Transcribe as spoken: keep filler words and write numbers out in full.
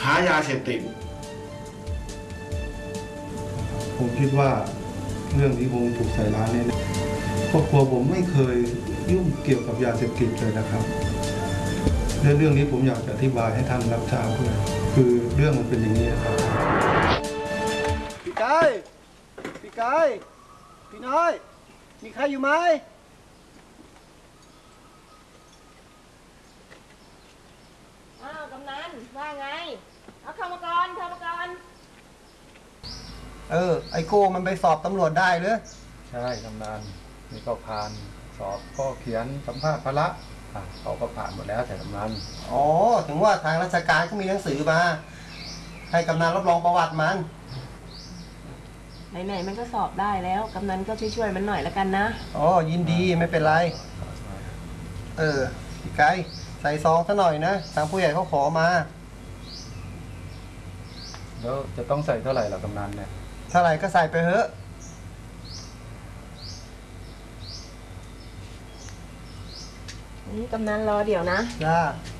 ค้ายาเสพติดผมคิดว่าเรื่องนี้คงถูกใส่ร้ายแน่ครอบครัวผมไม่เคยยุ่งเกี่ยวกับยาเสพติดเลยนะครับเรื่องเรื่องนี้ผมอยากจะอธิบายให้ท่านรับทราบด้วยคือเรื่องมันเป็นอย่างนี้นะครับพี่กายพี่กายพี่น้อยมีใครอยู่ไหมอ้าวกำนันว่าไงเอาเข้ามาก่อนเข้ามาก่อนเออไอโก้มันไปสอบตำรวจได้หรือใช่กำนันนี่ก็ผ่านสอบก็เขียนสัมภาษณ์พละเขาก็ผ่านหมดแล้วแต่กำนันอ๋อถึงว่าทางราชการก็มีหนังสือมาให้กำนันรับรองประวัติมันไหนๆมันก็สอบได้แล้วกำนันก็ช่วยๆมันหน่อยแล้วกันนะอ๋อยินดีไม่เป็นไรเออพี่ไก่ใส่ซองซะหน่อยนะทางผู้ใหญ่เขาขอมาแล้วจะต้องใส่เท่าไหร่ล่ะกำนันเนี่ยเท่าไหร่ก็ใส่ไปเถอะนี่กำนันรอเดี๋ยวนะจ้า